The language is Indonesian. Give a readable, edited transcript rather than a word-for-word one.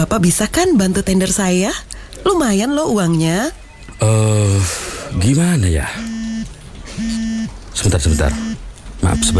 Bapak bisa kan bantu tender saya? Lumayan loh uangnya. Gimana ya? Sebentar. Maaf sebentar.